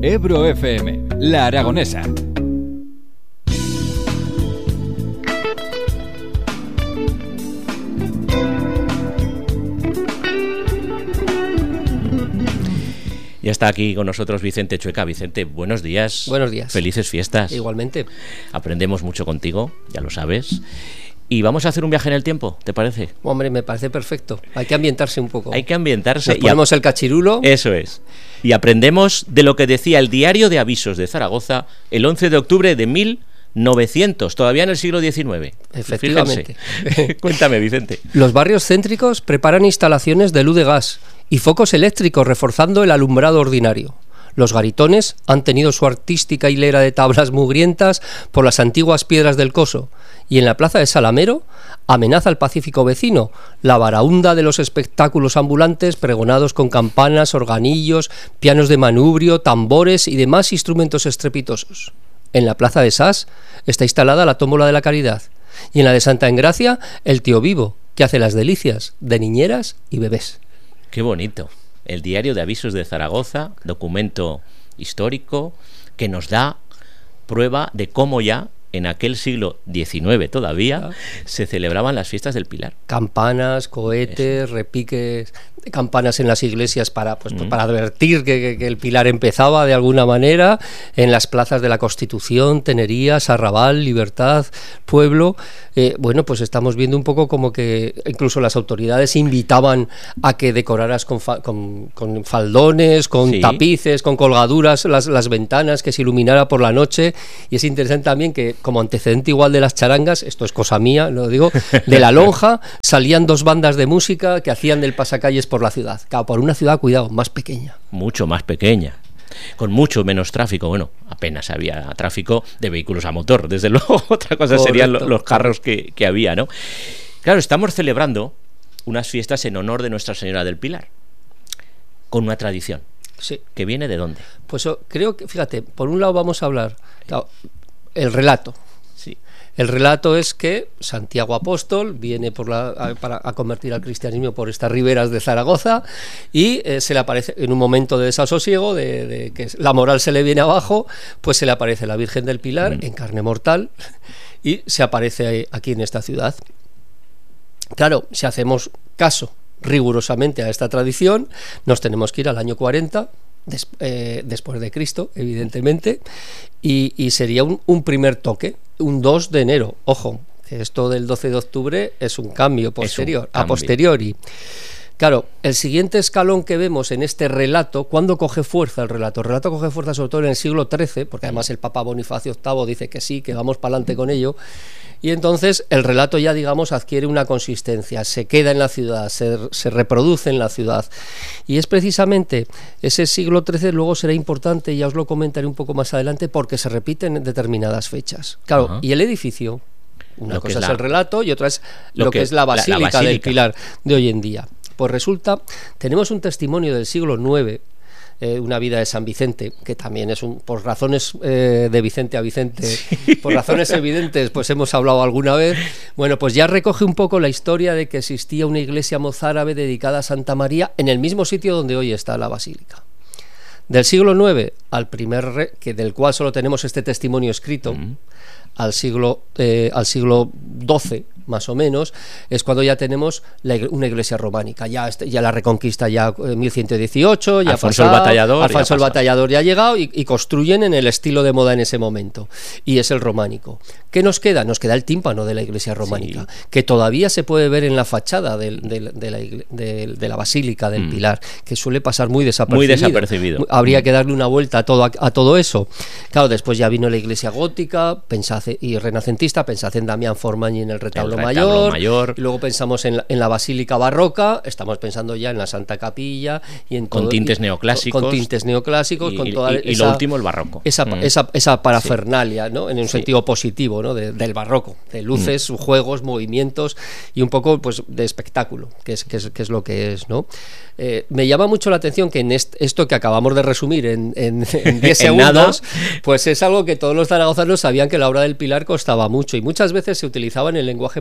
Ebro FM, La Aragonesa. Ya está aquí con nosotros Vicente Chueca. Vicente, buenos días. Buenos días. Felices fiestas. Igualmente. Aprendemos mucho contigo, ya lo sabes. Y vamos a hacer un viaje en el tiempo, ¿te parece? Hombre, me parece perfecto. Hay que ambientarse un poco. Hay que ambientarse. Nos ponemos el cachirulo. Eso es. Y aprendemos de lo que decía el Diario de Avisos de Zaragoza el 11 de octubre de 1900, todavía en el siglo XIX. Efectivamente. Fíjense. Cuéntame, Vicente. Los barrios céntricos preparan instalaciones de luz de gas y focos eléctricos reforzando el alumbrado ordinario. Los garitones han tenido su artística hilera de tablas mugrientas por las antiguas piedras del Coso, y en la plaza de Salamero amenaza al pacífico vecino la baraúnda de los espectáculos ambulantes pregonados con campanas, organillos, pianos de manubrio, tambores y demás instrumentos estrepitosos. En la plaza de Sas está instalada la tómbola de la Caridad, y en la de Santa Engracia el tío Vivo, que hace las delicias de niñeras y bebés. Qué bonito. El Diario de Avisos de Zaragoza, documento histórico que nos da prueba de cómo ya en aquel siglo XIX todavía se celebraban las fiestas del Pilar. Campanas, cohetes, repiques de campanas en las iglesias para advertir que el Pilar empezaba de alguna manera, en las plazas de la Constitución, Tenerías, Arrabal, Libertad, Pueblo. Bueno, pues estamos viendo un poco como que incluso las autoridades invitaban a que decoraras con faldones, con tapices, con colgaduras las ventanas, que se iluminara por la noche. Y es interesante también que, como antecedente igual de las charangas, esto es cosa mía, lo digo, de la lonja salían dos bandas de música que hacían del pasacalles por la ciudad. Claro, por una ciudad, cuidado, más pequeña. Mucho más pequeña, con mucho menos tráfico. Bueno, apenas había tráfico de vehículos a motor, desde luego. Otra cosa serían los carros que había, ¿no? Claro, estamos celebrando unas fiestas en honor de Nuestra Señora del Pilar, con una tradición. Sí. ¿Que viene de dónde? Pues creo que, fíjate, por un lado vamos a hablar, claro, el relato. Sí. El relato es que Santiago Apóstol viene a convertir al cristianismo por estas riberas de Zaragoza y se le aparece en un momento de desasosiego, de que la moral se le viene abajo, pues se le aparece la Virgen del Pilar en carne mortal y se aparece aquí en esta ciudad. Claro, si hacemos caso rigurosamente a esta tradición, nos tenemos que ir al año 40 después de Cristo, evidentemente, y sería un primer toque, un 2 de enero. Ojo, que esto del 12 de octubre es un cambio posterior, a posteriori. Claro, el siguiente escalón que vemos en este relato, ¿cuándo coge fuerza el relato? El relato coge fuerza sobre todo en el siglo XIII, porque además el Papa Bonifacio VIII dice que sí, que vamos para adelante con ello, y entonces el relato ya, digamos, adquiere una consistencia, se queda en la ciudad, se reproduce en la ciudad, y es precisamente ese siglo XIII luego será importante, ya os lo comentaré un poco más adelante, porque se repiten en determinadas fechas. Claro, y el edificio, una cosa es el relato y otra es lo que es la Basílica del Pilar de hoy en día. Pues resulta, tenemos un testimonio del siglo IX, una vida de San Vicente, que también es por razones de Vicente a Vicente, por razones evidentes, pues hemos hablado alguna vez. Bueno, pues ya recoge un poco la historia de que existía una iglesia mozárabe dedicada a Santa María en el mismo sitio donde hoy está la Basílica. Del siglo IX al primer del cual solo tenemos este testimonio escrito, al siglo XII, más o menos, es cuando ya tenemos una iglesia románica. Ya la Reconquista, ya 1118, ya Alfonso el Batallador ya ha llegado y construyen en el estilo de moda en ese momento. Y es el románico. ¿Qué nos queda? Nos queda el tímpano de la iglesia románica, que todavía se puede ver en la fachada de la Basílica del Pilar, que suele pasar muy desapercibido. Habría que darle una vuelta a todo eso. Claro, después ya vino la iglesia gótica y renacentista, pensad en Damián Formañ y en el retablo mayor. Y luego pensamos en la basílica barroca, estamos pensando ya en la Santa Capilla y en todo, con tintes neoclásicos, y lo último el barroco, esa parafernalia, ¿no? En un sentido positivo, ¿no? del barroco, de luces, juegos, movimientos y un poco, pues, de espectáculo, que es lo que es, ¿no? Me llama mucho la atención que en esto que acabamos de resumir en 10 segundos, pues es algo que todos los zaragozanos sabían, que la obra del Pilar costaba mucho y muchas veces se utilizaba en el lenguaje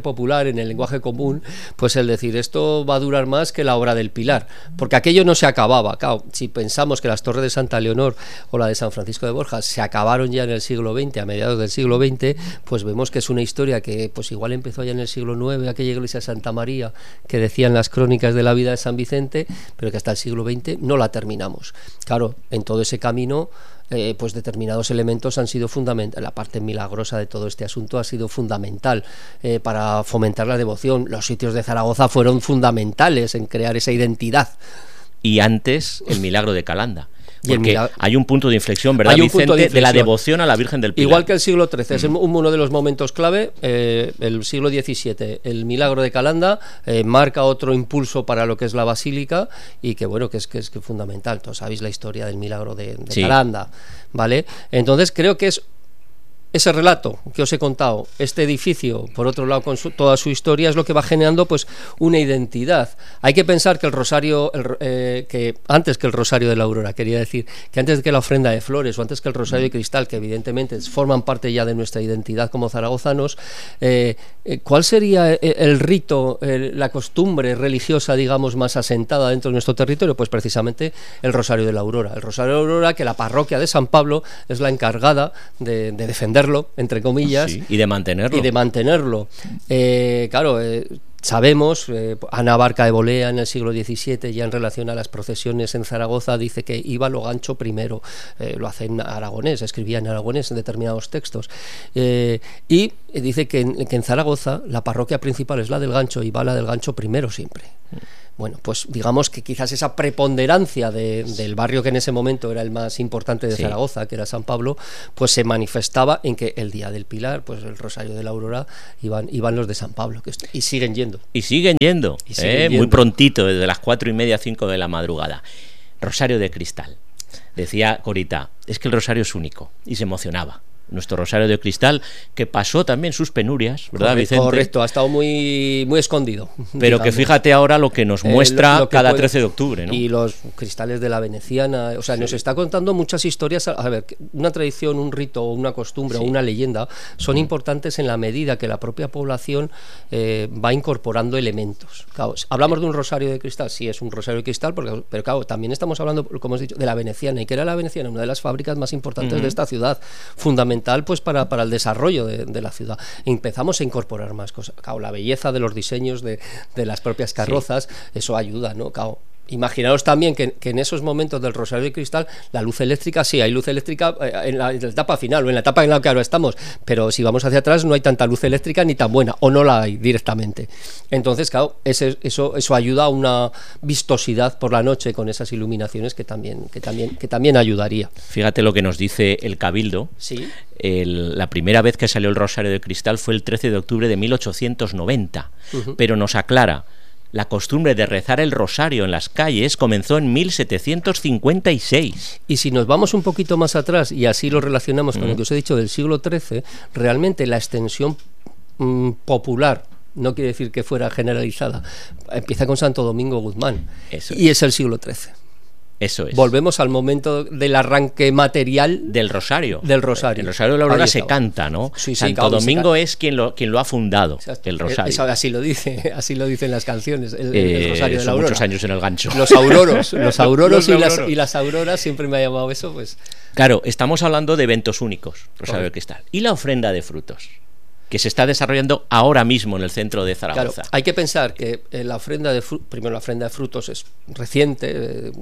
popular, en el lenguaje común, pues el decir esto va a durar más que la obra del Pilar, porque aquello no se acababa. Claro, si pensamos que las torres de Santa Leonor o la de San Francisco de Borja se acabaron ya en el siglo XX, a mediados del siglo XX, pues vemos que es una historia que pues igual empezó ya en el siglo IX, aquella iglesia de Santa María que decían las crónicas de la vida de San Vicente, pero que hasta el siglo XX no la terminamos. Claro, en todo ese camino pues determinados elementos han sido fundamentales. La parte milagrosa de todo este asunto ha sido fundamental para fomentar la devoción. Los sitios de Zaragoza fueron fundamentales en crear esa identidad. Y antes el milagro de Calanda. Porque hay un punto de inflexión, ¿verdad, Vicente? De la devoción a la Virgen del Pilar. Igual que el siglo XIII, es uno de los momentos clave. El siglo XVII, el milagro de Calanda, marca otro impulso para lo que es la basílica, y que bueno, que es fundamental. Todos sabéis la historia del milagro de Calanda, ¿vale? Entonces creo que es ese relato que os he contado, este edificio, por otro lado, con toda su historia, es lo que va generando pues una identidad. Hay que pensar que el rosario, que antes que el rosario de la Aurora, quería decir, que antes que la ofrenda de flores o antes que el rosario de cristal, que evidentemente forman parte ya de nuestra identidad como zaragozanos, ¿cuál sería el rito, la costumbre religiosa, digamos, más asentada dentro de nuestro territorio? Pues precisamente el rosario de la Aurora. El rosario de la Aurora, que la parroquia de San Pablo es la encargada de defender, entre comillas, y de mantenerlo. Claro, sabemos, Ana Barca de Bolea en el siglo XVII, ya en relación a las procesiones en Zaragoza, dice que iba lo gancho primero, lo hace en aragonés, escribía en aragonés en determinados textos, y dice que en Zaragoza la parroquia principal es la del gancho y va la del gancho primero siempre. Bueno, pues digamos que quizás esa preponderancia del barrio que en ese momento era el más importante de Zaragoza, que era San Pablo, pues se manifestaba en que el día del Pilar, pues el rosario de la Aurora, iban los de San Pablo, y siguen yendo. Muy prontito, desde las 4:30, 5 de la madrugada. Rosario de cristal. Decía Corita, es que el rosario es único, y se emocionaba. Nuestro rosario de cristal, que pasó también sus penurias, ¿verdad, Vicente? Correcto, ha estado muy, muy escondido. Pero digamos, que fíjate ahora lo que nos muestra lo que cada 13 de octubre, ¿no? Y los cristales de la veneciana, o sea, nos está contando muchas historias. A ver, una tradición, un rito, una costumbre o una leyenda son importantes en la medida que la propia población va incorporando elementos. Claro, hablamos de un rosario de cristal, sí es un rosario de cristal, pero claro, también estamos hablando, como os he dicho, de la veneciana, y que era la veneciana una de las fábricas más importantes de esta ciudad, fundamental pues para el desarrollo de la ciudad. Empezamos a incorporar más cosas. Claro, la belleza de los diseños de las propias carrozas, eso ayuda, ¿no? Claro, imaginaos también que en esos momentos del rosario de cristal, la luz eléctrica, sí, hay luz eléctrica en la etapa final o en la etapa en la que ahora estamos, pero si vamos hacia atrás no hay tanta luz eléctrica ni tan buena, o no la hay directamente. Entonces, claro, eso ayuda a una vistosidad por la noche con esas iluminaciones que también ayudaría. Fíjate lo que nos dice el Cabildo. Sí. La primera vez que salió el rosario de cristal fue el 13 de octubre de 1890, pero nos aclara: la costumbre de rezar el rosario en las calles comenzó en 1756. Y si nos vamos un poquito más atrás, y así lo relacionamos con lo que os he dicho del siglo XIII, realmente la extensión popular, no quiere decir que fuera generalizada, empieza con Santo Domingo Guzmán, y es el siglo XIII. Eso es. Volvemos al momento del arranque material del rosario. El rosario de la Aurora se canta, ¿no? Sí, Santo Domingo es quien lo ha fundado, el rosario. Eso así lo dicen las canciones, el rosario de la Aurora. Muchos años en el gancho. Los auroros y las auroras, siempre me ha llamado eso, pues. Claro, estamos hablando de eventos únicos, rosario de cristal. Y la ofrenda de frutos, que se está desarrollando ahora mismo en el centro de Zaragoza. Claro, hay que pensar que la ofrenda de primero la ofrenda de frutos es reciente,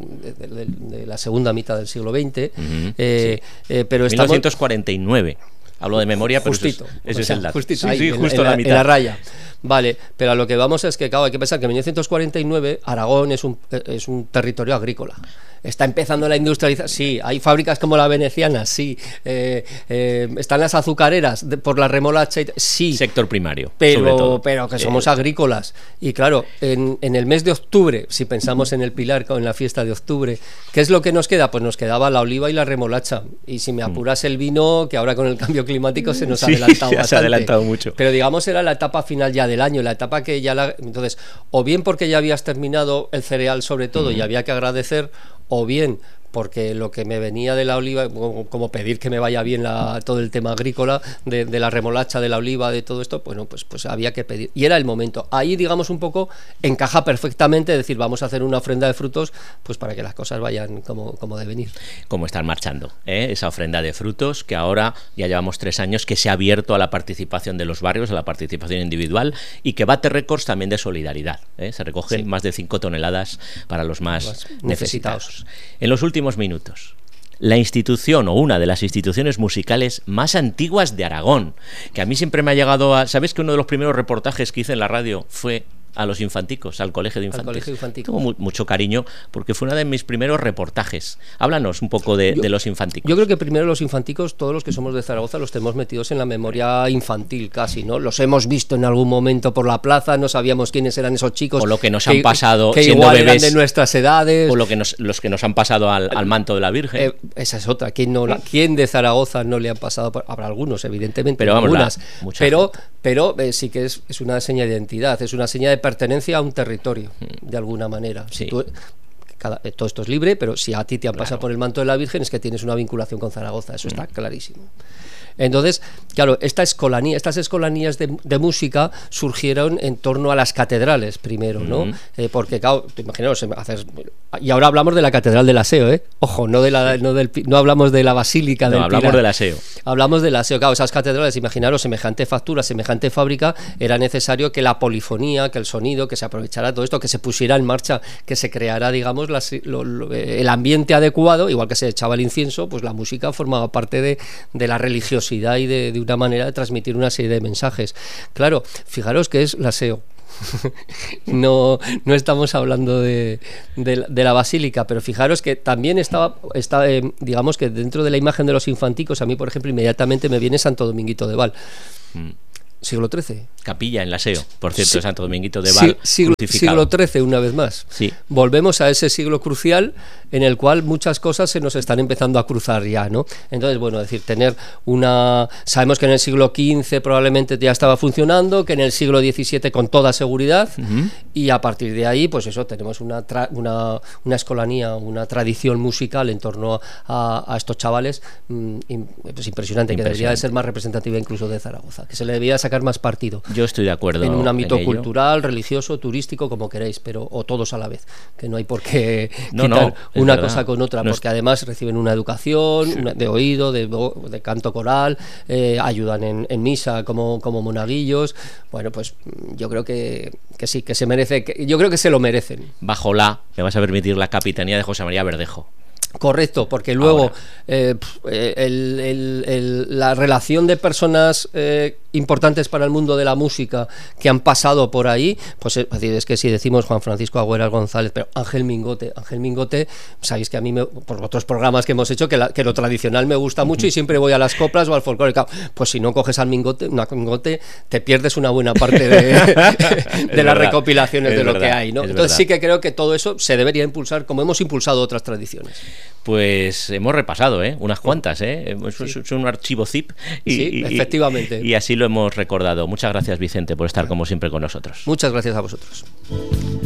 de la segunda mitad del siglo XX, pero estamos 1949. Hablo de memoria, pero justito, ese es el dato. Justito, ahí, justo en la mitad. En la raya. Vale, pero a lo que vamos es que, claro, hay que pensar que en 1949 Aragón es un territorio agrícola. Está empezando la industrialización, sí, hay fábricas como la veneciana, sí, están las azucareras por la remolacha, sí. Sector primario, pero que somos agrícolas. Y claro, en el mes de octubre, si pensamos en el Pilar, en la fiesta de octubre, ¿qué es lo que nos queda? Pues nos quedaba la oliva y la remolacha. Y si me apuras el vino, que ahora con el cambio climático se nos ha adelantado bastante. Se ha adelantado mucho. Pero digamos era la etapa final ya del año, la etapa que ya entonces, o bien porque ya habías terminado el cereal sobre todo y había que agradecer, o bien porque lo que me venía de la oliva, como pedir que me vaya bien todo el tema agrícola, de la remolacha, de la oliva, de todo esto, bueno, pues había que pedir. Y era el momento. Ahí, digamos, un poco encaja perfectamente decir, vamos a hacer una ofrenda de frutos, pues para que las cosas vayan como deben ir. Como están marchando, esa ofrenda de frutos, que ahora ya llevamos 3 años que se ha abierto a la participación de los barrios, a la participación individual, y que bate récords también de solidaridad. Se recogen más de 5 toneladas para los más necesitados. En los últimos minutos, la institución o una de las instituciones musicales más antiguas de Aragón, que a mí siempre me ha llegado a... ¿Sabes que uno de los primeros reportajes que hice en la radio fue a los infanticos, al colegio de infanticos? Tengo mucho cariño porque fue uno de mis primeros reportajes. Háblanos un poco de los infanticos. Yo creo que primero los infanticos, todos los que somos de Zaragoza, los tenemos metidos en la memoria infantil casi, ¿no? Los hemos visto en algún momento por la plaza, no sabíamos quiénes eran esos chicos. O lo que nos han pasado que siendo igual bebés. Eran de nuestras edades. O los que nos han pasado al manto de la Virgen. Esa es otra. ¿Quién de Zaragoza no le han pasado? Habrá algunos, evidentemente. Pero vamos, algunas. Pero sí que es una seña de identidad, es una seña de pertenencia a un territorio, de alguna manera. Sí. Todo esto es libre, pero si a ti te han pasado por el manto de la Virgen es que tienes una vinculación con Zaragoza, eso está clarísimo. Entonces, claro, estas escolanías de música surgieron en torno a las catedrales primero, ¿no? Porque, claro, imaginaos, y ahora hablamos de la Catedral del Aseo, ojo, no hablamos de la Basílica del Pilar. Hablamos del Aseo. Hablamos del Aseo, claro, esas catedrales, imaginaros, semejante factura, semejante fábrica, era necesario que la polifonía, que el sonido, que se aprovechara todo esto, que se pusiera en marcha, que se creara, digamos, el ambiente adecuado, igual que se echaba el incienso, pues la música formaba parte de la religiosidad y de una manera de transmitir una serie de mensajes. Claro, fijaros que es el Aseo. No estamos hablando de la basílica, pero fijaros que también está digamos que dentro de la imagen de los infanticos, a mí, por ejemplo, inmediatamente me viene Santo Dominguito de Val. Siglo XIII. Capilla en el Aseo, por cierto, sí. Santo Dominguito de Val. Siglo XIII, una vez más. Sí. Volvemos a ese siglo crucial en el cual muchas cosas se nos están empezando a cruzar ya, ¿no? Entonces, bueno, es decir, sabemos que en el siglo XV probablemente ya estaba funcionando, que en el siglo XVII con toda seguridad, y a partir de ahí, pues eso, tenemos una escolanía, una tradición musical en torno a estos chavales, pues impresionante, que debería de ser más representativa incluso de Zaragoza, que se le debía sacar más partido. Yo estoy de acuerdo. En un ámbito cultural, religioso, turístico, como queréis, o todos a la vez, que no hay por qué quitar una cosa con otra, porque además reciben una educación de oído, de canto coral, ayudan en misa como monaguillos. Bueno, pues yo creo que sí, que se merece, yo creo que se lo merecen. Bajo me vas a permitir, la capitanía de José María Verdejo. Correcto, porque luego la relación de personas importantes para el mundo de la música que han pasado por ahí, pues es que si decimos Juan Francisco Agüeras González, pero Ángel Mingote, sabéis que a mí, por otros programas que hemos hecho, que lo tradicional me gusta mucho y siempre voy a las coplas o al folclore. Pues si no coges al Mingote, te pierdes una buena parte de las recopilaciones de lo que hay, ¿no? Entonces sí que creo que todo eso se debería impulsar como hemos impulsado otras tradiciones. Pues hemos repasado, unas cuantas, es un archivo zip y efectivamente. Y así lo hemos recordado. Muchas gracias, Vicente, por estar como siempre con nosotros. Muchas gracias a vosotros.